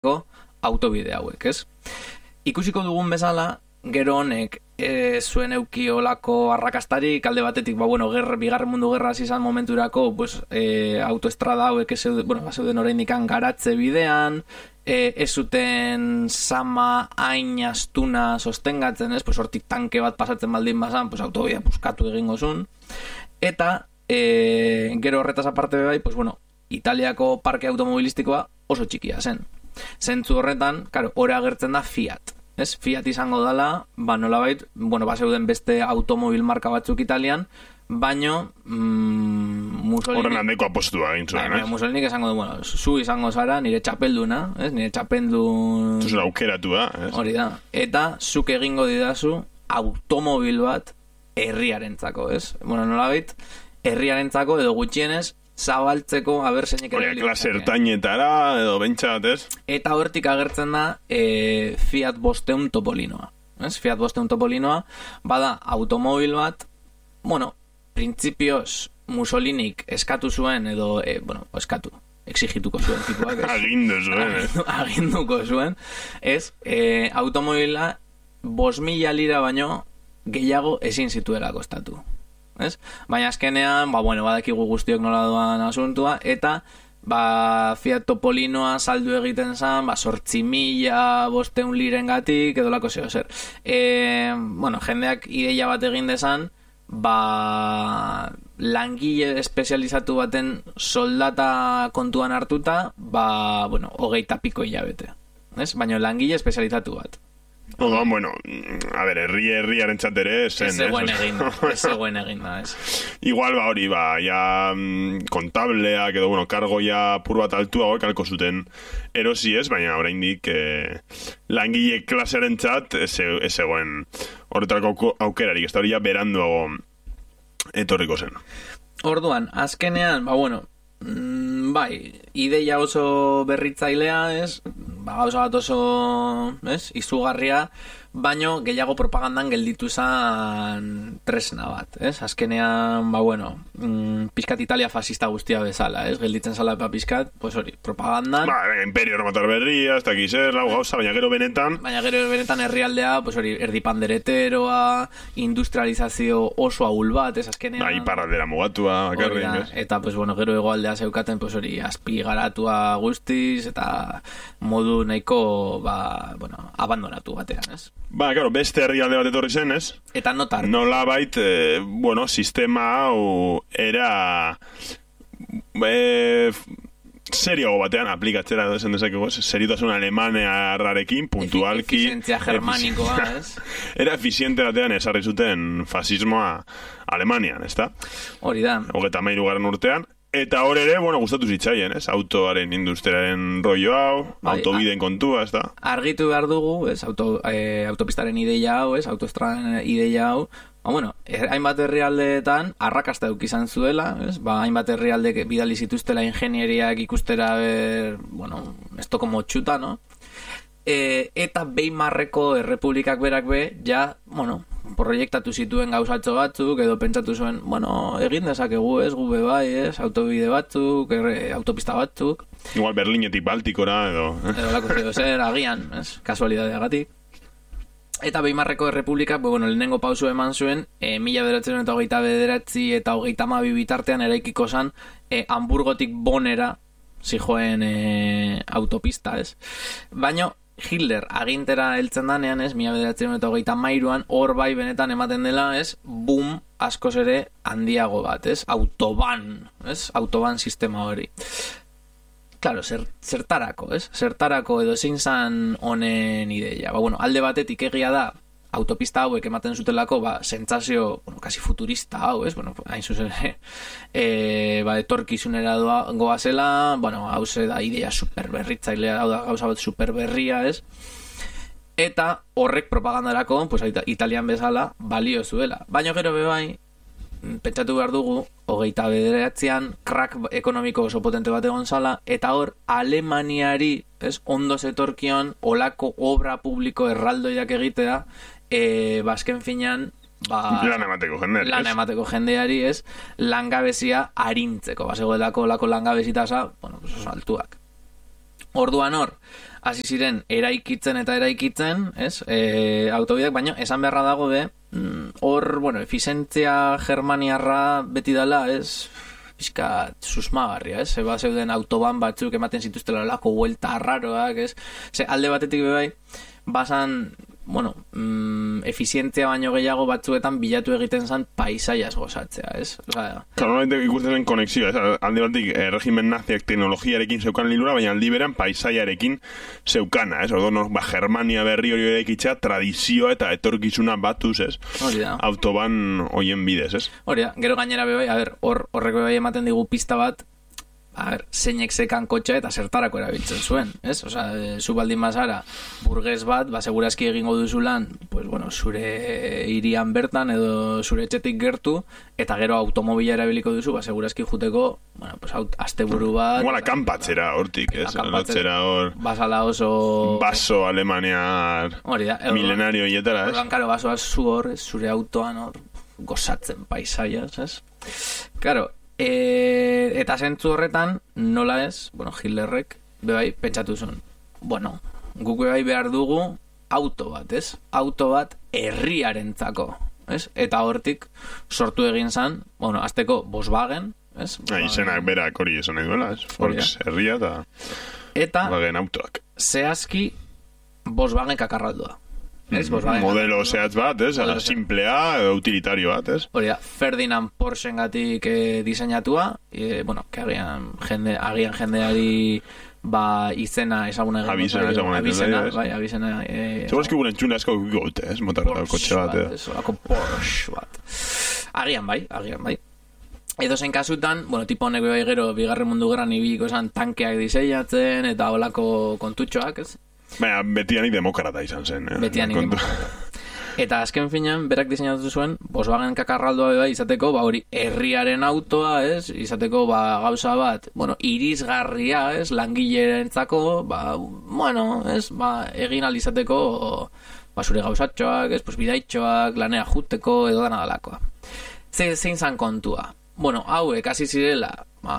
autobide hauek, ez? Ikusiko dugun bezala, gero honek zuen euki olako arrakastarik, alde batetik, bigarren mundu gerra izan momenturako, pues, autoestrada hauek zeuden oraindik garatze bidean, ez zuten sama hain astuna sostengatzen, ez? Pues hortik tanke bat pasatzen baldin bazan, pues autobidea puskatu egingo zuen. Eta gero horretaz aparte bai, pues Italiako parke automobilistikoa oso txikia zen. Zentzu horretan, hori agertzen da Fiat. Ez? Fiat izango dela, nolabait, zeuden beste automobil marka batzuk Italian, baino Mussolini... Horren handeko apostua egin zuen, ez? Mussolini izango du, zu izango zara, nire txapelduna, ez? Nire txapeldun... Zuzera aukeratua, ez? Hori da. Eta zuk egingo didazu automobil bat herriarentzako, ez? Nolabait, herriarentzako edo gutxienez zabaltzeko zeinek ere klase ertainetara edo bentsat, ez? Eta hortik agertzen da Fiat 500 Topolinoa, ez? Fiat 500 Topolinoa bada automobil bat, printzipioz Mussolinik eskatu zuen edo, exigituko zuen tipuak, aginduko zuen, ez? Automobila 5.000 lira baino gehiago ezin zituela kostatu. Ez? Baina azkenean, badakigu guztiok nola doan asuntua, eta Fiat Topolinoa saldu egiten zen, 8.500 lirengatik, edo lako zer. Jendeak ideia bat egin dezan, langile espezializatu baten soldata kontuan hartuta, 20 piko hilabete. Baina langile espezializatu bat. Herriaren txatere zen, ez zegoen egin da, ez. Igual, kontableak edo, kargoia pur bat altua hori kalko zuten erosi ez, baina oraindik langile klasearen txat ez zegoen horretarako aukerarik, ez da hori ja beranduago etorriko zen. Orduan, azkenean, ideia oso berritzailea, ez? Gauza bat oso, ez? Izugarria, baino gehiago propagandan gelditu zen tresna bat, ez? Azkenean, pizkat Italia fascista guztia bezala, ez? Gelditzen zala pizkat, pues hori, propagandan. Imperio Romatar berria, ez dakiz gauza, baina gero benetan herrialdea, pues hori, erdipandereteroa, industrializazio oso ahul bat, ez? Azkenean... Iparraldera mugatua, bakarrik, ez? Eta, pues gero hegoaldea zeukaten, pues hori, azpi garatua guztiz, eta modu nahiko, abandonatu batean, ez? Beste herrialde bat etorri zen, ez? Eta notar. Nola bait, sistema hau era serioago batean aplikatzera esan dezakegu, ez? Seriotasun alemanearrarekin, puntualki... Efizientzia germanikoa, ez? Era efiziente batean esarri zuten fasismoa Alemanian, ez da? Hori da. 33. urtean. Eta hor ere, gustatu zitzaien, ez? Autoaren industriaren rollo hau, autobideen kontua, ez da? Argitu behar dugu, ez? Autopistaren ideia hau, ez? Autoestradan ideia hau. Hainbat herrialdeetan arrakasta izan zuela, ez? Hainbat herrialdek bidali zituztela ingenieriak ikustera, esto como txuta, no? Eta Weimarreko errepublikak berak proiektatu zituen gauzatxo batzuk, edo pentsatu zuen, egin dezakegu, ez, gube bai, ez, autobide batzuk, autopista batzuk. Igual Berlinetik Baltikora, edo... Edo lako zer, agian, ez, kasualidadeagatik. Eta Weimarreko errepublikak, lehenengo pausu eman zuen, 1929 eta 1932 bitartean eraikiko zan, Hamburgotik Bonera zijoen autopista, ez. Baina Hitler agintera heltzen danean, ez, 1933an, hor bai benetan ematen dela, ez, boom askoz ere handiago bat, ez, autoban sistema hori. Claro, zertarako, ez? Zertarako edo zein zan honen ideia. Alde batetik egia da, autopista hauek ematen zutelako, sentsazio, kasi futurista hau, ez? Hain zuzen, etorkizunera goazela, hau ze da idea superberritzailea, hau da gauza bat superberria, ez? Eta horrek propagandarako, pues, Italian bezala, balio zuela. Baina gero bebai, pentsatu behar dugu, 29an, krak ekonomiko oso potente bat egon zala, eta hor, Alemaniari, ez, ondo zetorkion, olako obra publiko erraldoiak egitea, azken finean, lan emateko jendeari, ez, langabezia arintzeko, zegoelako olako langabezitasa, oso altuak. Orduan hor, hasi ziren eraikitzen, ez? Autobideak, baina esan beharra dago hor, bueno, efizientzia germaniarra beti dela, ez? Pixka susmagarria, ez? Zeba zeuden autoban batzuk ematen zituztela lako vuelta arraroak, ez? Alde batetik bebai, basan, bueno, efizientzia baino gehiago batzuetan bilatu egiten zen paisaiaz gozatzea, ez? Osea, normalmente ikusten zen konexioa, ez? Alde batik, regimen naziak teknologiarekin zeukan lilura, baina aldi beran paisaiarekin zeukana, ez? Ordo, Germania berri hori eraikitzea, tradizioa eta etorkizuna batuz, ez? Autoban hoien bidez, ez? Hori da, gero gainera bebai, horrek bebai ematen digu pista bat, zeinek zekan kotxa eta zertarako erabiltzen zuen, ez? Osea, zu baldin bazara burges bat, segurazki egingo duzu lan, pues bueno, zure hirian bertan edo zure etxetik gertu, eta gero automobila erabiliko duzu, segurazki juteko, bueno, pues asteburu bat. Igual akanpatzera hortik, ez? Akanpatzera hor. Basala oso baso alemaniar milenario hietara, ez? Karo, basoa zu hor, zure autoan hor, gozatzen paisaiaz, ez? Karo, eta zentzu horretan, nola ez, bueno, Hitlerrek bebai pentsatu zuen, bueno, guk bebai behar dugu auto bat, ez? Auto bat herriarentzako, ez? Eta hortik sortu egin zan, bueno, azteko Volkswagen, ez? Izenak berak hori esan nahi duela, ez? Volks herria eta Volkswagen autoak. Zehazki Volkswagen kakarraldua. Modelo zehatz bat, ez? Simplea, utilitario bat, ez? Hori da, Ferdinand Porschen gatik diseinatua, bueno, que agian jendeari izena ezaguna abizena. Segurazki guren txuna esko gote, ez? Motarra kotxe bat, ez? Olako Porsche bat. Agian bai. Edo zen kasutan, bueno, tipo honek bai gero, bigarren mundu gerran ibiliko esan tankeak diseinatzen, eta olako kontutxoak, ez? Baina, betianik demokrata izan zen. Betianik demokrata. Eta azken finean, berak diseinatu zuen, Volkswagen kakarraldoa beba izateko, hori herriaren autoa, ez? Izateko, gauza bat, bueno, irisgarria, ez? Langilerentzako, bueno, ez? Egin alizateko, zure gauzatxoak, ez? Bidaitxoak, lanea juteko, edo dana dalakoa. Zein zan kontua? Bueno, hauek hasi zirela,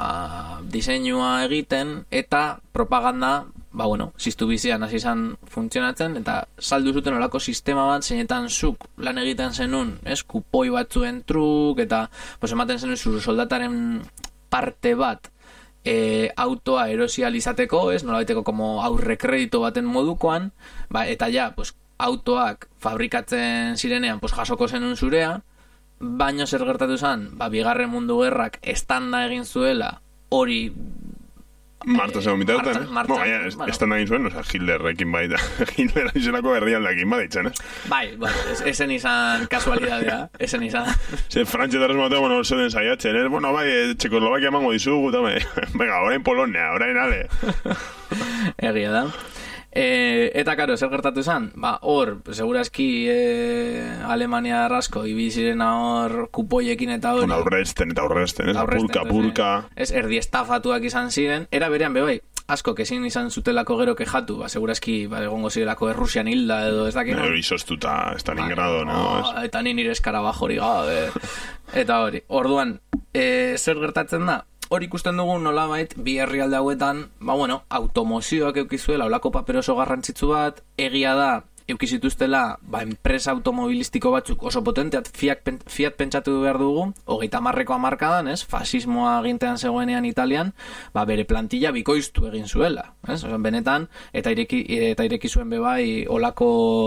diseinua egiten, eta propaganda, ziztu bizian hasi izan funtzionatzen, eta saldu zuten olako sistema bat, zeinetan zuk lan egiten zenun, ez, kupoi batzuen truk, eta ematen zenun zure soldataren parte bat autoa erosializateko, ez, nolabaiteko como aurre kredito baten modukoan, eta ja, autoak fabrikatzen zirenean, jasoko zenun zurea, baino zer gertatu zen, bigarren mundu gerrak estanda egin zuela, hori Marta zegoen mitatutan, estanda egin zuen, Hitlerrekin baita, Hitler izenako herrialdekin baditzen, ez? Bai, esen izan kasualidadea, esen izan. Frantxetarrez matea, zoden saiatzen, ez? Txekoslovakia emango dizugu, venga, orain Polonia, orain ale. Egia da. Eta karo, zer gertatu zen? Hor, segurazki Alemania arrasko ibizirena hor kupoiekin eta hori aurrezten, purka erdi estafatuak izan ziren, era berean bebai asko kezin izan zutelako gero kejatu, segurazki egongo zirelako Errusian hilda edo ez dakit izoztuta Stalingrado, eta nire eskarabajori gabe eta hori, orduan zer gertatzen da? Hor ikusten dugu nolabait, bi herrialde hauetan, automozioak eukizuela, olako paper oso garrantzitsu bat, egia da, eukizituztela, enpresa automobilistiko batzuk oso potenteat, Fiat pentsatu behar dugu, 30ko hamarkadan, ez, fasismoa gintean zegoenean Italian, bere plantilla bikoiztu egin zuela, ez, benetan, eta ireki zuen bebai, olako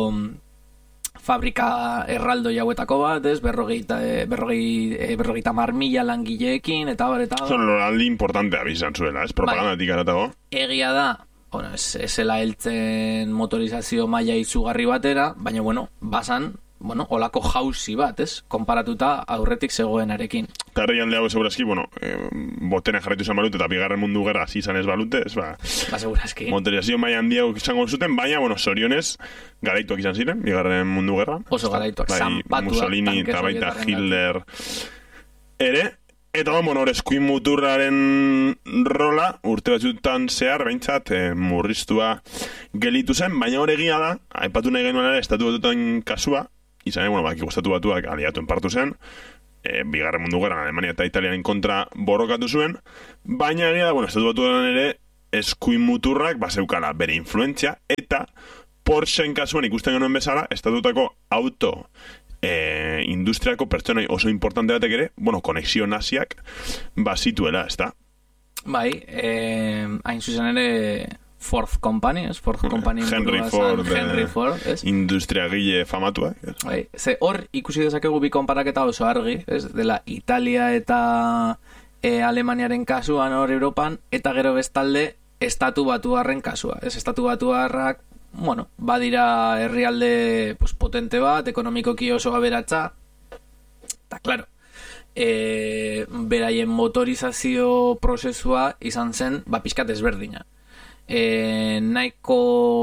fabrika erraldoi hauetako bat, ez, 50.000 langileekin, eta bar. Aldi importantea bizan zuela, ez, propagandatik aratago. Egia da, esela heltzen motorizazio maila izugarri batera, baina, basan, olako jauzi bat, ez, konparatuta aurretik zegoenarekin. Herri alde hau segurazki, botena jarraitu izan balute, eta bigarren mundu gerra izan ez balute, ez, segurazki. Motorizazio maila handia izango zuten, baina, zorionez, garaituak izan ziren, bigarren mundu gerra. Oso garaituak, zanpatuak. Mussolini eta baita Hitler ere, eta eskuin muturraren rola, urte batzutan zehar, behintzat, murriztua gelitu zen, baina horregia da, aipatu nahi genuen ere, estatu batutan kasua, izan, estatu batuak aliatuen partu zen, bigarren mundu gerran Alemania eta Italianen kontra borrokatu zuen, baina egia da, estatu batuan ere eskuin muturrak bazeukala bere influentzia, eta Porscheen kasuan ikusten genuen bezala, estatutako auto industriako pertsonai oso importante batek ere, konexio naziak bazituela, ez da? Bai, hain zuzen ere Ford Company, ez? Ford Company Henry Ford, industriagile famatua. Bai, ze hor ikusi dezakegu bi konparaketa oso argi, ez? Dela Italia eta Alemaniaren kasuan hor Europan, eta gero bestalde estatu batuarren kasua, ez? Estatu batuarrak, badira herrialde potente bat, ekonomikoki oso aberatsa, eta claro, beraien motorizazio prozesua izan zen pixkat ezberdina. Nahiko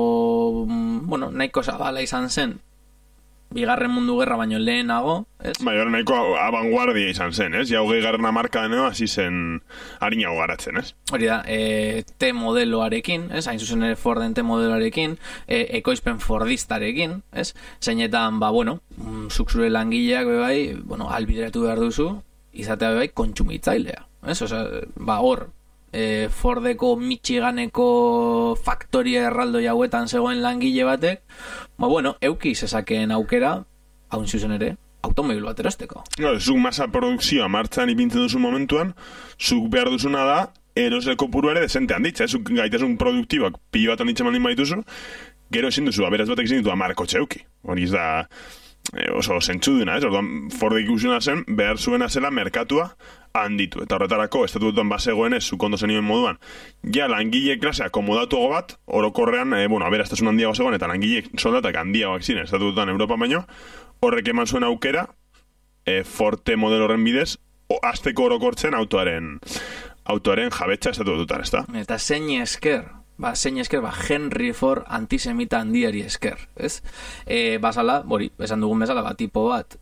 zabala izan zen Bigarren Mundu Gerra baino lehenago, ez? Bai, nahiko abanguardia izan zen, ez? Ja 20. hamarkadan hasi zen harinago garatzen, ez? Hori da, T-modeloarekin, ez? Hain zuzen ere Forden T-modeloarekin, ekoizpen fordistarekin, ez? Zeinetan, zuk zure langileak, albideratu behar duzu, izatea kontsumitzailea, ez? Hor, Fordeko Michiganeko faktoria erraldoi hauetan zegoen langile batek, euki zezakeen aukera, haun zuzen ere, automobil bat erosteko. Zuk masa produkzioa martxan ipintzen duzu momentuan, zuk behar duzuna da, eroseko puru ere desente handitza, zuk gaitasun produktiboak pilo bat handitzen mandin baituzu, gero ezin duzu, aberaz batek ezin ditu amarkotxe euki. Hori ez da oso zentzuduna, ez? Orduan, Ford ikusuna zen, behar zuena zela merkatua handitu. Eta horretarako, estatutuan bazegoen ez, zukondo zenioen moduan, ja langile klasea komodatuago bat, orokorrean, aberaztasun handiago zegoen, eta langile soldatak handiagoak ziren, estatutuan Europa baino, horrek eman zuen aukera, Forte modelo horren bidez, azteko orokortzen autoaren jabetza estatututan, ez da? Eta zein esker, Henry Ford antisemita handiari esker, ez? Basala, esan dugun bezala, tipo bat,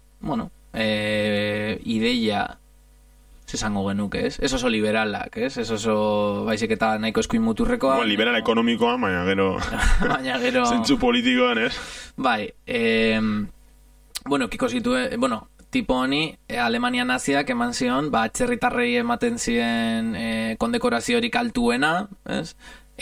ideia esango genuke, ez? Ez oso liberalak, ez? Ez oso baizik eta nahiko eskuin muturrekoa. Liberal ekonomikoa, baina gero zentzu politikoan, ez? Bai, kiko zituen, tipo honi, Alemania naziak eman zion, atzerritarrei ematen ziren kondekoraziorik altuena, ez?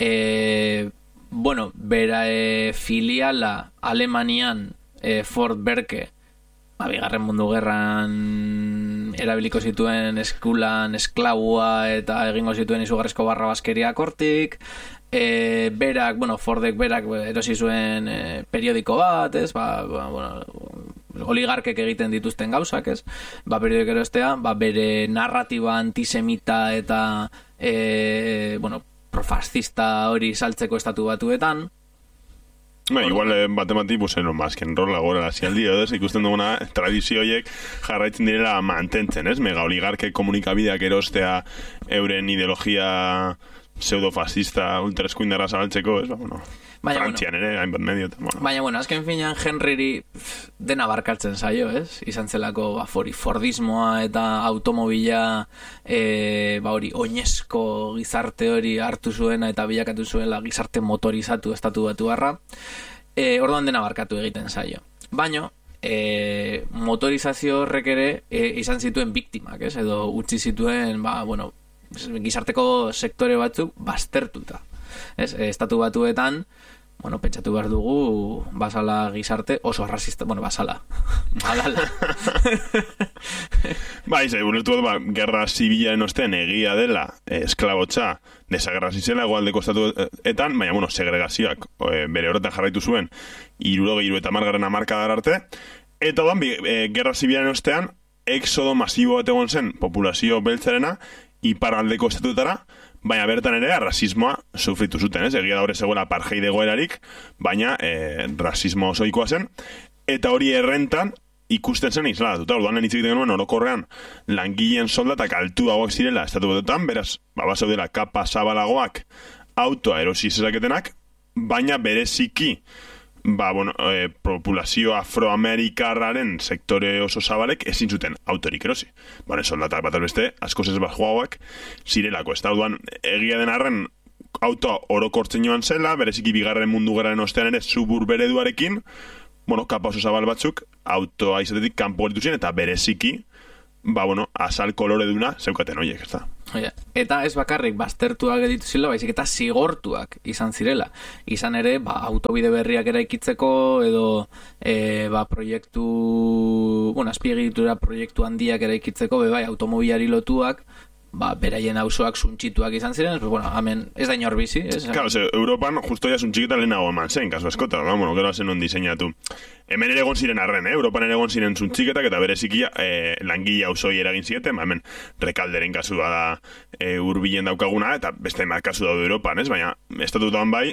Bera filiala Alemanian Ford Berke, Bigarren Mundu Gerran erabiliko zituen eskulan esklabua eta egingo zituen izugarrizko barrabazkeriak hortik, berak, Fordek berak erosi zuen periodiko bat, ez? Oligarkek egiten dituzten gauzak, ez? Periodiko erostea, bere narratiba antisemita eta profascista hori saltzeko estatu batuetan. Igual batemati, mazken rola gora lazialdi, ez? Ikusten duguna tradizioiek jarraitzen direla mantentzen, ez? Mega oligarke komunikabideak erostea euren ideologia pseudo-fascista ultraeskuindarra zabaltzeko, ez? Frantzian ere, hainbat medio. Baina, azken finean Henryri dena barkatzen zaio, ez? Izan zelako Fordismoa eta automobila oinezko gizarte hori hartu zuena eta bilakatu zuela gizarte motorizatu estatu batuarra. Orduan dena barkatu egiten zaio. Baina, motorizazio horrek ere izan zituen biktimak, ez? Edo utzi zituen, gizarteko sektore batzuk baztertuta. Ez, estatu batuetan, pentsatu behar dugu, basala gizarte oso arrazista, basala. Alala. Ulertu bat, gerra zibilaren ostean egia dela, esklabotza, desagerrazizela, egualdeko estatuetan, baina, segregazioak bere horretan jarraitu zuen, 70 hamarkadar arte, eta gerra zibilaren ostean, exodo masibo bat egon zen, populazio beltzarena, iparraldeko estatuetara, baina bertan ere rasismoa sufritu zuten, ez? Egia da hori zegoela apartheid egoerarik, baina rasismo osoikoa zen, eta hori errentan ikusten zen isladatuta. Orduan hitz egiten genuen orokorrean langileen soldatak altuagoak zirela estatu batuetan, beraz, basaudela kapa zabalagoak autoa erosi zezaketenak, baina bereziki populazio afroamerikarraren sektore oso zabalek ezin zuten autorik erosi. Soldatak bat albeste, askoz ez bajuagoak zirelako. Ez da, orduan, egia den arren autoa orokortzen joan zela, bereziki Bigarren Mundu Gerraren ostean ere suburbereduarekin, kapa oso zabal batzuk, autoa izatetik kanpo geritu ziren, eta bereziki, azal kolore duna zeukaten horiek, ez da. Eta ez bakarrik baztertuak editu zila, baizik eta zigortuak izan zirela. Izan ere, autobide berriak eraikitzeko edo proiektu, azpiegitura proiektu handiak eraikitzeko, bai, automobilari lotuak, beraien auzoak suntxituak izan ziren, hemen ez da inor bizi. Claro, Europan justo ya suntxiketa lehenago eman zen, kasu askota, gero hazen non diseinatu. Hemen ere egon ziren arren, Europan ere egon ziren suntxiketak, eta berezikia langile auzoi eragin zieten, hemen rekalderen kasua da hurbilen daukaguna, eta beste emat kasu daude Europan, ez? Baina, estatutuan bai,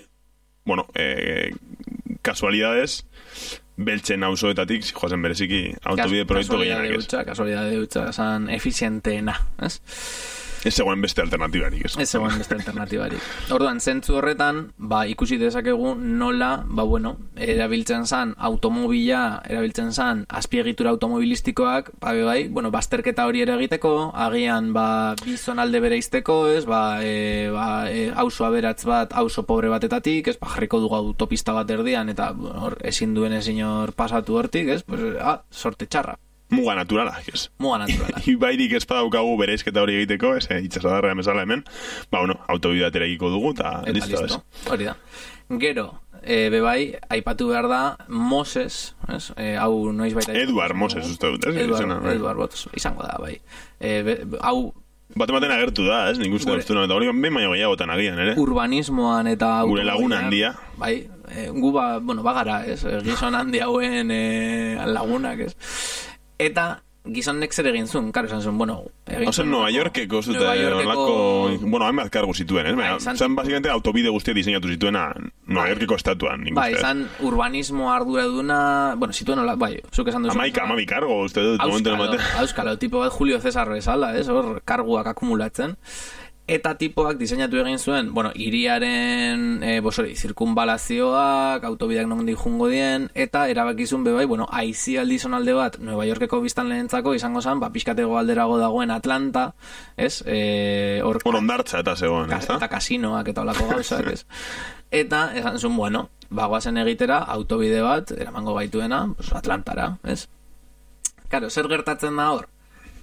kasualidades, beltzen auzoetatik, joazen bereziki autobide proiektu gehienak, ez? Kasualidade dutxa, esan efizienteena, ez? Ez zegoen beste alternatibarik, ez? Ez zegoen beste alternatibarik. Orduan, zentzu horretan, ikusi dezakegu nola, erabiltzen zan automobila, erabiltzen zan azpiegitura automobilistikoak, bazterketa hori ere egiteko, agian, bi zonalde bere izteko, ez? Auzo aberatz bat, auzo pobre batetatik, ez? Jarriko dugu autopista bat erdian, eta ezin duen ezin hor pasatu hortik, ez? Sorte txarra. Muga naturala, ez? Muga naturala. Ibairik ez padaukagu bereizketa hori egiteko, ez? Itxasadarra emezala hemen, autobideat eraikiko dugu, eta listo, ez? Hori da. Gero, aipatu behar da, Moses, ez? Hau noiz baita... Eduard Moses, uste dut, ez? Eduard Moses, izango da, bai. Hau... Batematen agertu da, ez? Nik uste dut, eta hori behin maio gehiagotan agian, ere? Urbanismoan eta... Gure laguna handia. Bai, gu bagara, ez? Gizon handi hauen lagunak, ez? Eta gizonek zer egin zuen, karo esan zuen, Nueva Yorkeko zuta, hainbat kargu zituen, ez? Zan, basikamente, autobide guztia diseinatu zituena Nueva Yorkeko estatuan, nik uste. Zan, urbanismo ardura duna, zituen hola, zuk esan duzu. Amabi kargo, uste dut, momentu emate. Auskalo, tipo bat Julio Cesar bezala, ez? Hor, karguak akumulatzen. Eta tipoak diseinatu egin zuen, hiriaren zirkunbalazioak, autobideak nondik jungo dien, eta erabakizun bebai, aizialdi zonalde bat, Nueva Yorkeko biztan lehentzako, izango zen, pixkatego alderago dagoen Atlanta, ez? Ondartza eta zegoen, ez da? Eta kasinoak eta olako gauzak, ez? Eta, esan zuen, bagoazen egitera, autobide bat, eramango gaituena, Atlantara, ez? Karo, zer gertatzen da hor?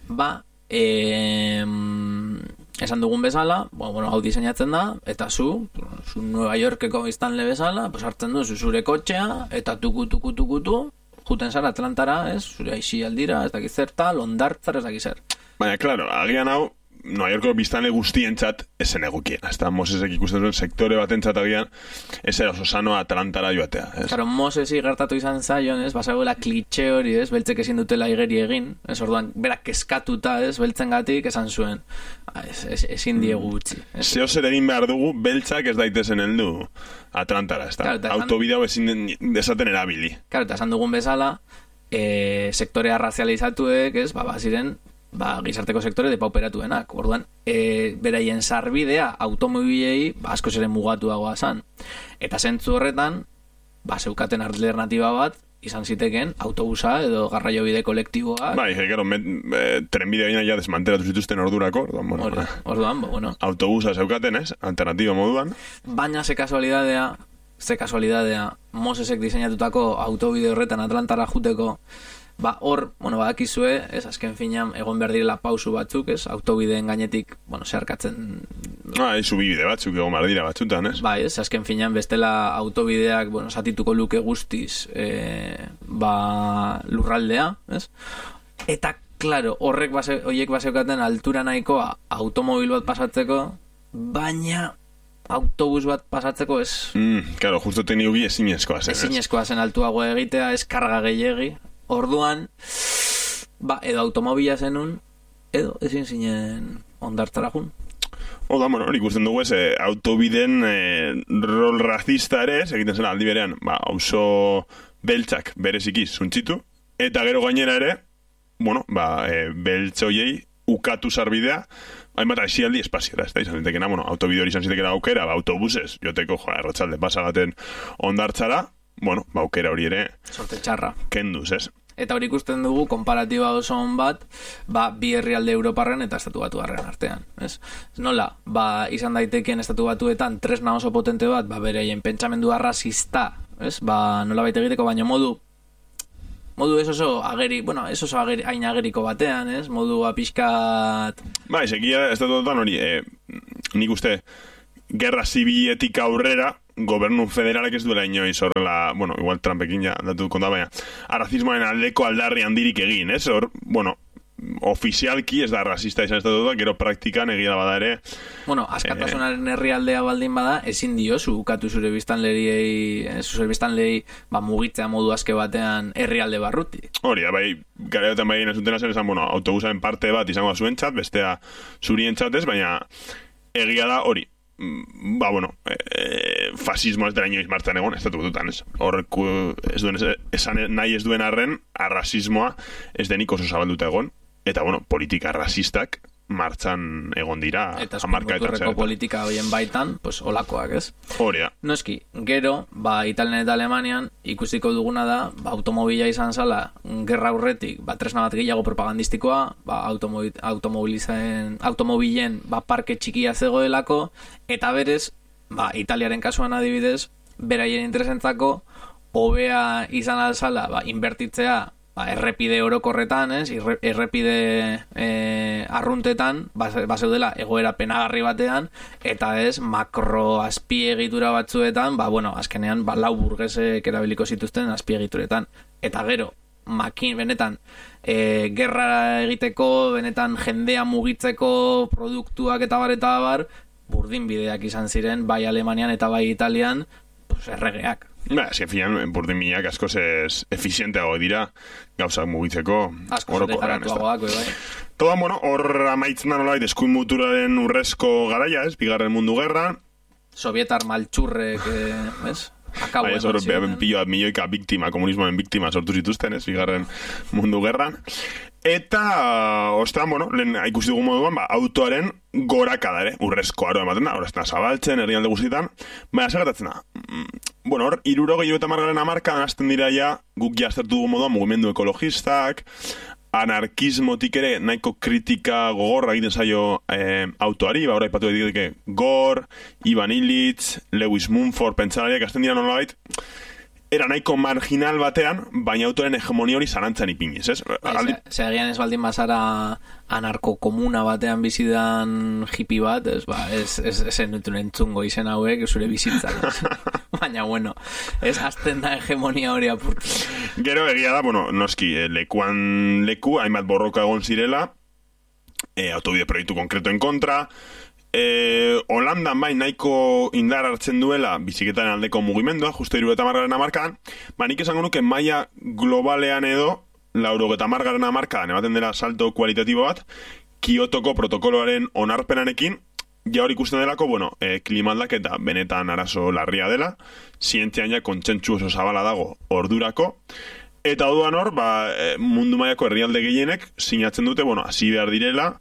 Esan dugun bezala, hau diseinatzen da, eta zu Nueva Yorkeko biztanle bezala, hartzen du zure kotxea, eta tuku, juten zara Atlantara, ez? Zure aixi aldira, ez dakiz zerta, Ondartzara, ez dakiz zer. Baina, klaro, agian hau, Nueva Yorkeko biztanle guztientzat esen egukien. Hasta Mosesek ikusten zuen sektore batentzat agian, ez era oso sano Atlantara joatea. Claro, Mosesi gertatu izan zaion, ez? Basagoela klitxe hori, ez? Beltzek ezin dutela igeri egin, ez? Orduan, berak eskatuta, ez? Beltzengatik esan zuen. Ezin diegu utzi. Zeo zer egin behar dugu, beltzak ez daitezen heldu Atlantara, ez da? Autobidea ezin desaten erabili. Claro, eta esan dugun bezala, sektorea razializatuek, ez? Ziren, gizarteko sektore depauperatuenak. Orduan, beraien sarbidea automobilei asko zeren mugatuagoa zan. Eta zentzu horretan, zeukaten alternatiba bat, izan ziteken autobusa edo garraiobide kolektiboa. Trenbidea gina ja desmantelatu zituzten ordurako. Orduan, autobusa zeukaten, ez? Alternatiba moduan. Baina ze kasualidadea, Mosesek diseinatutako autobide horretan Atlantara juteko, hor, badakizue, ez, azken finean egon behar direla pausu batzuk, ez, autobideen gainetik, zeharkatzen... Subibide batzuk egon behar dira batzutan, ez? Ez, azken finean bestela autobideak, satituko luke guztiz, lurraldea, ez? Eta, klaro, horiek baseukaten altura nahikoa automobil bat pasatzeko, baina autobus bat pasatzeko ez... Claro, justo teknikoki ezinezkoa zen, ez? Ezinezkoa zen altuago egitea, ez karga gehiegi. Orduan, edo automobila zenun, edo ezin zinen Ondartzara jun. Hori ikusten dugu ez, autobiden rol racista ere, egiten zen aldi berean, auzo beltzak bereziki zuntzitu, eta gero gainera ere, beltz hoiei ukatu sarbidea, hainbat aizialdi espaziora, ez da, izan zitekena, autobide hori izan zitekena aukera, autobusez, joteko, erratxalde pasagaten Ondartzara, aukera hori ere... Sorte txarra. Kenduz, ez? Eta hori ikusten dugu, konparatiba oso on bat, bi herrialde Europarren eta estatu batuarren artean, ez? Nola, izan daitekien estatu batuetan tresna oso potente bat, bereien pentsamendu arrazista, ez? Nola baita egiteko, baino modu modu ez oso hain ageriko batean, ez? Modu pixkat... Ba, egia, ez da hori, nik uste, gerra zibiletik aurrera, gobernu federalek ez duela inoiz horrela, bueno, igual Trumpekin ja datu konta, baina, arrazismoaren aldeko aldarri handirik egin, ez? Ofizialki ez da rasista izan estatuta, gero praktikan egia bada ere. Bueno, askatasunaren herrialdea baldin bada, ezin diozu ukatu zure biztanleei mugitzea modu aske batean herrialde barruti. Hori, bai, garaiotan bai zuten esan, bueno, autobusaren parte bat izango zuentzat, bestea zurientzat ez, baina egia da hori. Fasismo ez dela inoiz martxan egon, ez dututan, ez? Horrek nahi ez duen arren, arrasismoa ez denik oso zabalduta egon, eta, politika rasistak martxan egon dira. Eta eskuinmuturreko politika horien baitan, olakoak, ez? Hori da. Noski, gero, Italian eta Alemanian, ikusiko duguna da, automobila izan zala, gerra aurretik, tresna bat gehiago propagandistikoa, automobilen parke txikia zegoelako, eta berez, Italiaren kasuan adibidez, beraien interesentzako, hobea izan alzala, inbertitzea, errepide orokorretan, ez? Errepide arruntetan, bazeudela egoera penagarri batean, eta ez, makro azpiegitura batzuetan, azkenean, lau burgesek erabiliko zituzten azpiegituretan. Eta gero, benetan, gerra egiteko, benetan jendea mugitzeko produktuak eta bar, burdin bideak izan ziren, bai Alemanian eta bai Italian, erregeak. Finan, burdin bideak askoz efizienteago dira, gauzak mugitzeko, orokorrean, ez da. Todan, hor amaitzen da nolait, eskuin muturaren urrezko garaia, ez, Bigarren Mundu Gerra. Sovietar maltxurrek, ez? Ez hor, milioika biktima, komunismoen biktima sortu zituzten, ez, Bigarren Mundu Gerran. Eta, ostean, lehen ikusi dugun moduan, autoaren gorakada ere, urrezko aro ematen da, horazten zabaltzen, herrialde guztietan, baina segatatzen da. Hor, 70 hamarkadan hasten dira ja, guk jaztertu dugun moduan, mugimendu ekologistak, anarkismotik ere nahiko kritika gogorra egiten zaio autoari, hori aipatu diteke Gore, Ivan Illich, Lewis Mumford, pentsalariak hasten dira nolabait, era nahiko marginal batean, baina autoren hegemonia hori zalantzan ipiniz, ez? Segian ez baldin bazara anarko-komuna batean bizidan hippie bat, ez zenutun entzungo izen hauek, zure bizitzan. Baina, ez azten da hegemonia hori apurtu. Gero egia da, noski, lekuan leku, hainbat borroka egon zirela, autobide proiektu konkretoen kontra, Holandan bai nahiko indar hartzen duela biziketaren aldeko mugimendua, justo 70 hamarkadan, nik esango nuke maila globalean edo 90 hamarkadan ematen dela salto kualitatibo bat, Kiotoko protokoloaren onarpenarekin, ja hori ikusten delako, klima aldaketa benetan arazo larria dela, zientzian ja kontsentsu oso zabala dago ordurako, eta orduan hor, mundu mailako herrialde gehienek sinatzen dute, hasi behar direla,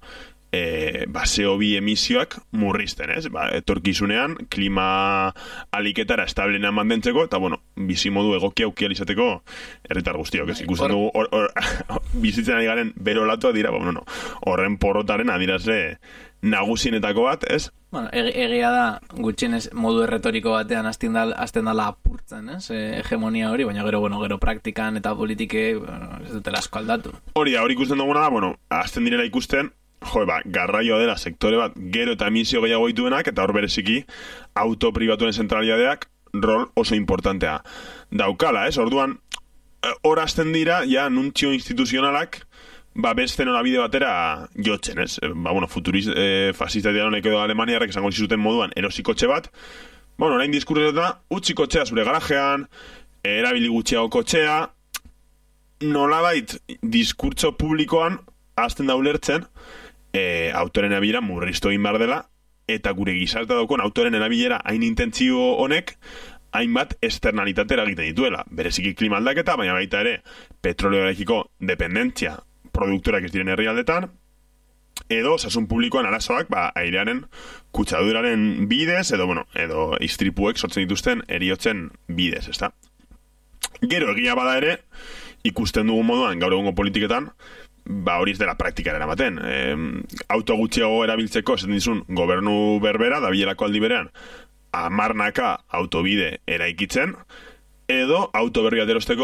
CO2 emisioak murrizten, ez? Etorkizunean, klima aliketara establena mantentzeko, eta, bizimodu egokia aukial izateko herritar guztiok, ez? Ikusten dugu, bizitzen ari garen berolatua dira, horren porrotaren adirazle nagusienetako bat, ez? Egia da, gutxienez modu erretoriko batean hasten dala apurtzen, ez? Hegemonia hori, baina gero praktikan eta politike ez dutela asko aldatu. Hori ikusten duguna da, hasten direla ikusten, garraioa dela sektore bat gero eta emisio gehiago dituenak, eta hor bereziki auto pribatuen zentralidadeak rol oso importantea daukala, ez? Orduan, hor hasten dira, ja, nuntzio instituzionalak beste norabide batera jotzen, ez? Fasista diaronek edo Alemaniarrek esango zizuten moduan erosikotxe bat, orain diskursetan utzi kotxea zure garajean, erabili gutxiago kotxea, nolabait diskurtso publikoan hasten da ulertzen, autoren erabilera murriztu egin behar dela, eta gure gizartea daukon autoren erabilera hain intentzio honek hainbat externalitatera egiten dituela. Bereziki klima aldaketa, baina baita ere petroleoarekiko dependentzia produktorak ez diren herrialdetan, edo osasun publikoan arazoak airearen kutsaduraren bidez, edo istripuek sortzen dituzten heriotzen bidez, ezta? Gero egia bada ere, ikusten dugun moduan gaur egungo politiketan, hori ez dela praktikara eramaten. Auto gutxiago erabiltzeko, esaten dizun, gobernu berbera, da bilerako aldi berean, 10 autobide eraikitzen, edo auto berri bat erosteko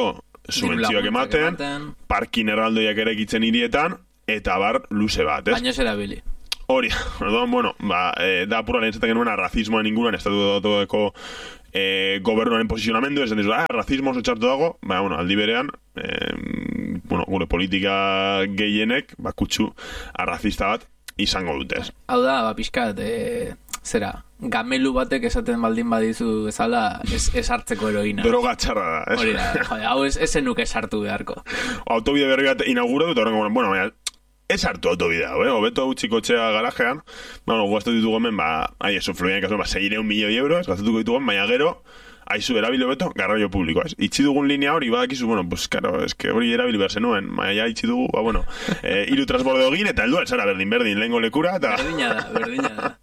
subentzioak ematen, parkin erraldoiak ere egitzen hirietan, eta bar luze bat, ez? Baina ez erabili. Hori, bueno, da apura lehen zaten genuen razismoan inguruan, estatu datueko gobernuaren posizionamendu, esan dizu, razismo oso txartu dago, bueno, aldi berean, gure politika gehienek, kutsu arrazista bat izango dutez. Hau da, pixkat, zera, gamelu batek esaten baldin badizu bezala ez hartzeko heroina. Droga txarra da, ez? Hori da, hau ez zenuke sartu beharko. Autobide berri bat inauguratu, eta horrengo, bueno, ez hartu autobidea, hobeto utziko txea garajean, gaztu ditugu hemen, eso, Florian kasu, 600 milioi euros, gaztuko ditugu, baina gero, aizu erabili hobeto, garraio publikoa, ez? Itxi dugun linea hori, badakizu, bueno, pues, karo, eske hori erabili behar zenuen, baina itxi dugu, hiru transbordo egin, eta heldu altzara berdin, lehengo lekura, eta... Berdina da.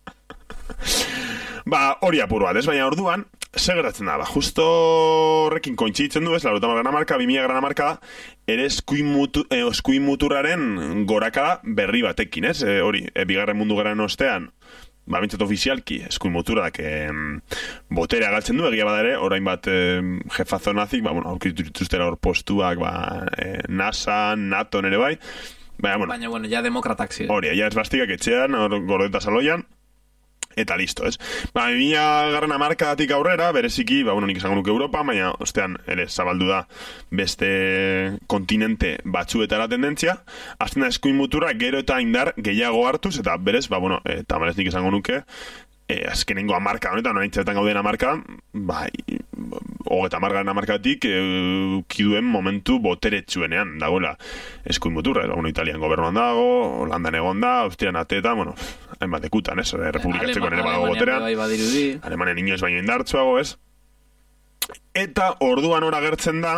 Hori apur bat, ez? Baina orduan, zer geratzen da, justo horrekin kointzitzen du, ez? 80 marka, 2000 grana marka da, ere eskuin muturraren gorakada berri batekin, ez? Hori, bigarren mundu gerran ostean, bintzat ofizialki, eskuin muturak boterea galtzen du, egia badare, orain bat jefazo nazik, aurkitu dituztera hor postuak, NASA, NATO nere bai, baina, ja demokratak ziren. Hori, ja ez bastikak etxean, gordeta saloian, eta listo, ez? 2000 garrana markadatik aurrera, bereziki, nik esango nuke Europa, baina, ostean, ere, zabaldu da beste kontinente batzuetara tendentzia, azten da eskuin mutura gero eta indar gehiago hartuz, eta berez, tamalez nik esango nuke, azkenengo amarka honetan, noraintzetan gauden amarka, hogeta margarren amarkatik kiduen momentu boteretsuenean dagoela eskuin muturra, Italian gobernuan dago, Holandan egon da, Austrian ateetan, hainbat ekutan, ez? Republikatzeko nire badago boterean, Alemanian inoez baino indartsuago, ez? Eta orduan hor agertzen da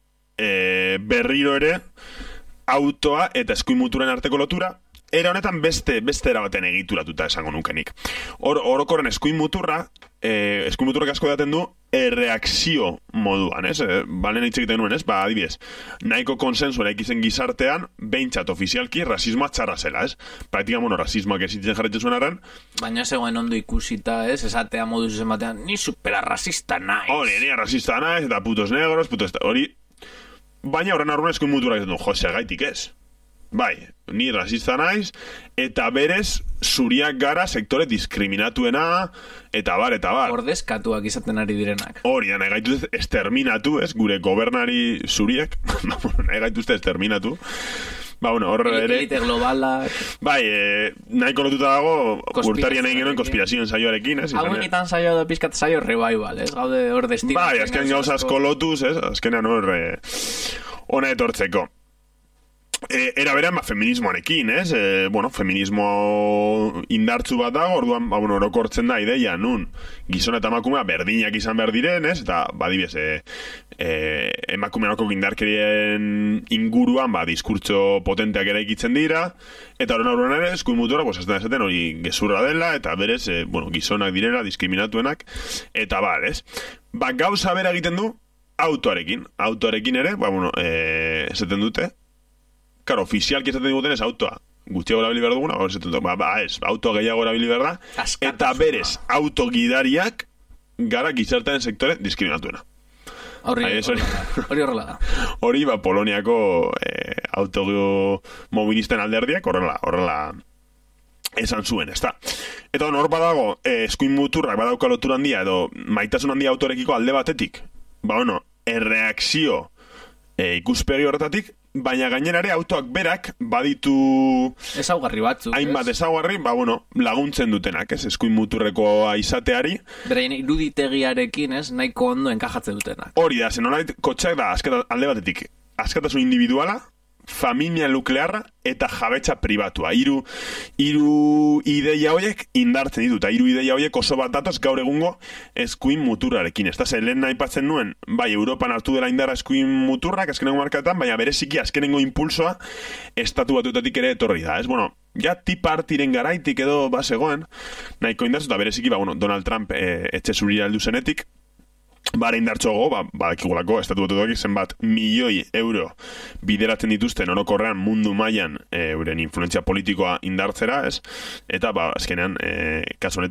berriro ere autoa eta eskuin muturen arteko lotura, era honetan beste erabaten egituratuta esango nukenik. Orokorren eskuin muturrak asko daten du erreakzio moduan, ez? Balen hitz egiten nuen, ez? Adibidez, nahiko konsensu eraikitzen gizartean, behintzat ofizialki, rasismoa txarra zela, ez? Praktikan, rasismoak esitzen jarretzen zuen arren. Baina zegoen ondo ikusita, ez? Esatea modu zuzen batean, ni superarrasista naiz. Hori, ni arrasista naiz, eta putos negros, hori. Baina horren arruan eskuin muturak egiten du, josea gaitik ez. Ni rasista naiz, eta berez zuriak gara sektore diskriminatuena, eta bar. Ordezkatuak izaten ari direnak. Hori, nahi gaituzte exterminatu, ez? Gure gobernari zuriak, nahi gaituzte exterminatu. Horre ere... Elite globalak... nahiko lotuta dago, urtarien egin genuen konspirazioen saioarekin, ez? Hauenitan saio da pizkat saio revival, ez? Gaude hor destino. Azken gauza asko lotuz, ez? Azkenean horre... Ona etortzeko. Era berean, feminismoarekin, ez? Feminismo indartzu bat dago, orduan, orokortzen da ideia, nun, gizona eta emakumea berdinak izan behar diren, ez? Eta, badibez, emakumeako indarkerien inguruan, diskurtso potenteak ere ikitzen dira, eta horren ere, eskuin mutura, azten esaten hori gezurra dela, eta berez, gizonak direla, diskriminatuenak, eta ez? Gauza bera egiten du, autoarekin ere, esaten dute, karo, ofizialki esaten diguten ez autoa. Gutxiago erabili behar duguna, auto gehiago erabili behar da. Eta berez, autogidariak gara gizartean sektore diskriminatuena. Hori horrela da. Hori, Poloniako automobilisten alderdiak horrela esan zuen, ez da. Eta hor badago, eskuin muturrak badauka lotura handia, edo maitasun handia autorekiko alde batetik, erreakzio ikuspegi horretatik, baina gainerare autoak berak baditu ezaugarri batzuk, hainbat ezaugarri, laguntzen dutenak, ez? Eskuin muturrekoa izateari. Beraien iruditegiarekin, ez? Nahiko ondo enkajatzen dutenak. Hori da, zenolait kotxeak da alde batetik, askatasun individuala, familia nuklearra eta jabetza pribatua. Hiru ideia horiek indartzen ditu, eta hiru ideia horiek oso bat datoz gaur egungo eskuin muturrarekin. Ez da, lehen aipatzen nuen, Europan hartu dela indarra eskuin muturrak azkenengo markatan, baina bereziki azkenengo impulsoa estatu batuetatik ere etorri da. Ez, ja tipartiren garaitik edo bazegoen, nahiko indartzu, eta bereziki, Donald Trump etxe zurira heldu zenetik, bara indartxoago, badakigulako, estatu batuak zenbat milioi euro bideratzen dituzten orokorrean mundu mailan euren influentzia politikoa indartzera, ez? Eta, azkenean, kasu honetan,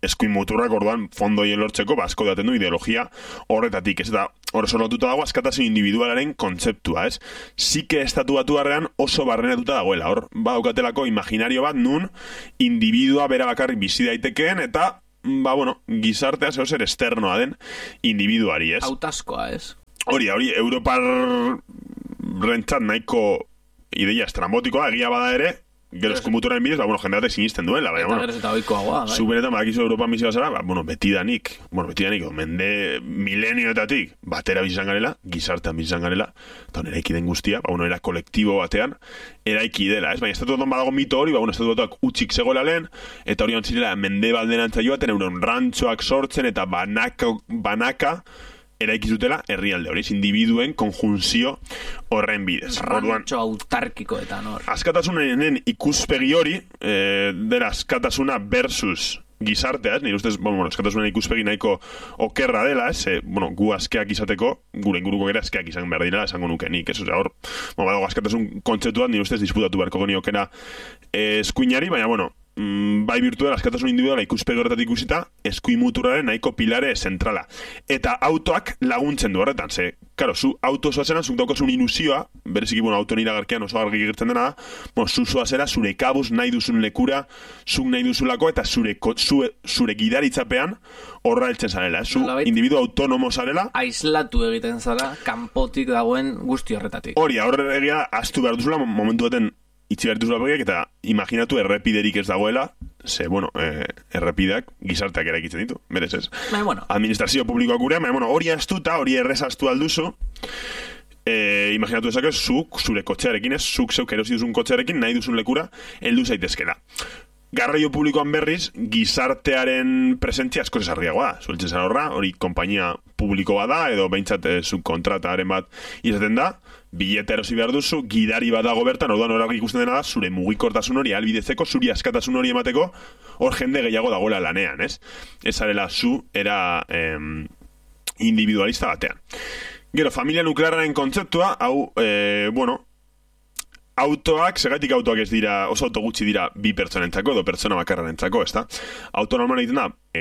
eskuin muturrak orduan fondoien lortzeko asko daten du ideologia horretatik, ez da hor lotuta dago askatasun individualaren kontzeptua, ez? Zike estatu batuarrean oso barrenatuta dagoela, hor badukatelako imaginario bat nun individua bera bakarrik bizi daitekeen eta gizartea zer esternoa den individuari, ez? Autaskoa, ez? Hori, Europar rentzat nahiko ideia estrambotikoa, egia bada ere, gero eskumuturaren bidez, jende batek sinisten duela, eta geroz eta oikoagoa, bai. Zuberetan badakizu Europa bizia zara, betidanik, mende milenioetatik batera bizan garela, gizartean bizan garela, eta eraiki den guztia, era kolektibo batean, eraiki dela, ez? Baina estatu batuan badago mito hori, estatu batuak utxik zegoela lehen, eta hori antzirela mende baldenantza joaten, euren rantxoak sortzen, eta banaka eraiki zutela herrialde hori, individuen konjunzio horren bidez. Rantxo autarkikoetan hor. Askatasunen ikuspegi hori, dela askatasuna versus gizartea, nire ustez, askatasunen ikuspegi nahiko okerra dela, gu askeak izateko, gure inguruko gara askeak izan behar dira, esango nuke nik, ez? Hor, badago askatasun kontzeptuan, nire ustez, disputatu beharko geniokena eskuinari, baina, bai virtual askatasun individuala ikuspegi horretatik ikusita, eskuin muturraren nahiko pilare zentrala. Eta autoak laguntzen du horretan, zu auto zoazena, zuk daukasun ilusioa, bereziki, auto iragarkean oso argi gertzen dena da, zu zoazera, zure kabuz nahi duzun lekura, zuk nahi duzulako, eta zure gidaritzapean horra heltzen zarela, zu individu autonomo zarela. Aislatu egiten zara, kanpotik dagoen guzti horretatik. Hori, horre egia, astu behar duzula, momentu baten itxi behar duzula begiak, eta imaginatu errepiderik ez dagoela, errepideak gizarteak eraikitzen ditu, berez ez. Administrazio publikoak gurean, hori astuta, hori errezastu alduzu, imaginatu ezak ez, zuk, zure kotxearekin ez, zuk zeuk erosi duzun kotxearekin, nahi duzun lekura, heldu zaitezkela. Garraio publikoan berriz, gizartearen presentzia asko esarriagoa da. Zueltzen zara horra, hori konpainia publiko bat da, edo behintzat subkontrataren bat izaten da, bilete erosi behar duzu, gidari bat dago bertan, orduan horrek ikusten dena da, zure mugikortasun hori albidetzeko, zuri askatasun hori emateko, hor jende gehiago dagoela lanean, ez? Ez arela era individualista batean. Gero, familia nuklearren kontzeptua, hau, autoak, segatik autoak ez dira, oso auto gutxi dira bi pertsonentzako edo pertsona bakarrenentzako, ezta? Auto normal egiten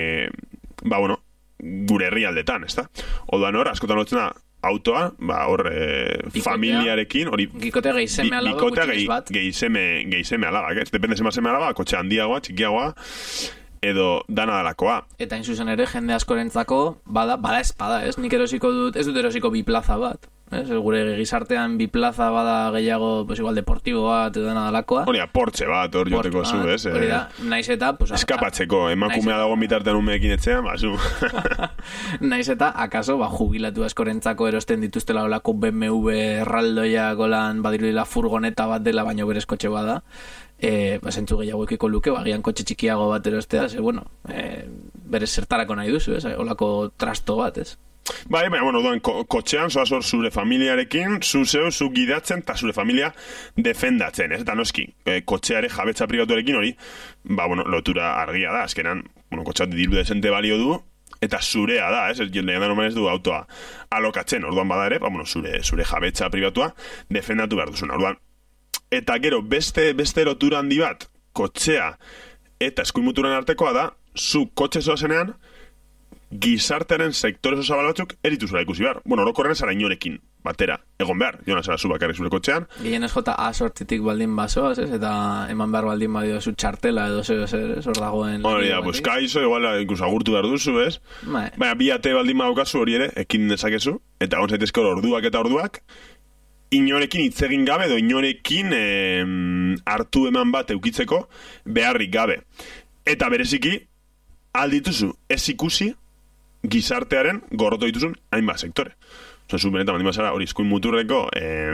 da, gure herrialdetan, ezta? Orduan hor, askotan lotzen da, autoa, familiarekin, hori... Gikote geizeme alaba, gutxiz bat. Geizeme alabak, ez? Depende zeme alaba, kotxe handiagoa, txikiagoa, edo dana dalakoa. Eta inzuzen ere, jende askorentzako, bada espada, ez? Nik erosiko dut, ez dut erosiko bi plaza bat. Gure gizartean bi plaza bada gehiago, igual deportibo bat edo dena dalakoa. Hori da, Porsche bat hor joteko zu, ez? Hori da, naiz eta... Eskapatzeko, emakumea dago mitartean umeekin etxean, zu. Naiz eta, akaso, jubilatu askorentzako erosten dituztela olako BMW erraldoia golan badirudila furgoneta bat dela, baino berez kotxe bada. Zentzu gehiago ekiko luke, agian kotxe txikiago bat erostea, berez zertarako nahi duzu, olako trasto bat, ez? Baina, kotxean, zoaz hor zure familiarekin, zu gidatzen, eta zure familia defendatzen, ez? Eta noski, kotxeare jabetza pribatuarekin hori, lotura argia da, azkenan, kotxeat diru desente balio du, eta zurea da, ez? Jendea da normal ez du autoa alokatzen, orduan bada ere, zure jabetza pribatua defendatu behar duzuna, orduan. Eta gero, beste lotura handi bat, kotxea eta eskuin muturen artekoa da, zu kotxe zoazenean, gizartearen sektore oso zabal batzuk erituzula ikusi behar. Orokorren zara inorekin batera egon behar. Jona zara zu bakarrik zure kotxean. Gehien ez jota A sortzitik baldin basoaz, ez? Eta eman behar baldin badio zu txartela edo zer, hor dagoen... Hori da, pues kaizo, igual, incluso agurtu behar duzu, ez? Baina, bi ate baldin badaukazu hori ere, ekin dezakezu, eta hon zaitezke orduak eta orduak, inorekin hitzegin gabe edo inorekin hartu eman bat eukitzeko beharrik gabe. Eta bereziki, aldituzu ez ikusi gizartearen gorroto dituzun hainbat sektore. Zu benetan baldin bazara hori eskuin muturreko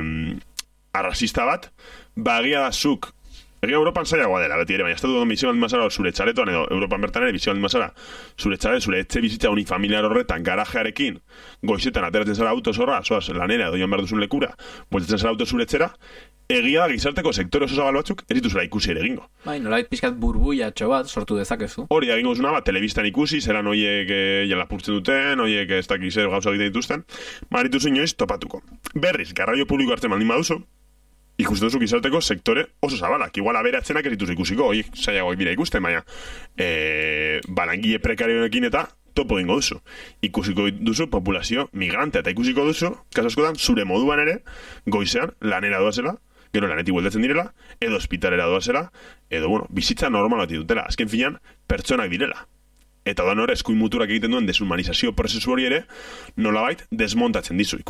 arrasista bat, bagia da zuk, egia Europan zailagoa dela, beti ere, baina estatu duen bizio baldin bazara zure txaletoan edo Europan bertan ere bizio baldin bazara zure txalet, zure etxe bizitza unifamiliar horretan garajearekin, goizetan ateratzen zara auto zorra, zoaz lanera edo joan behar duzun lekura, bueltatzen zara auto zure etxera, egia da gizarteko sektore oso zabal batzuk ez dituzela ikusi ere egingo. Nolabait pixkat burbuiatxo bat sortu dezakezu. Hori egingo zuna bat, telebistan ikusi, zelan horiek lapurtzen duten, horiek ez dakiz gauza egiten dituzten, marituzu inoiz topatuko. Berriz, garraio publiko hartzen baldin baduzu, ikusten duzu gizarteko sektore oso zabalak. Igual aberatzenak ez dituzu ikusiko, horiek zailagoak dira ikusten, baina langile prekarioekin eta topo egingo duzu. Ikusiko duzu populazio migrante, eta ikusiko duzu, kaso askotan, zure moduan ere, goizean, lanera doazela, gero lanetik bueltatzen direla, edo ospitalera doazela, edo, bueno, bizitza normal bat dutela. Azken finean, pertsonak direla. Eta da hor eskuin muturak egiten duen deshumanizazio prozesu hori ere, nolabait desmontatzen dizu.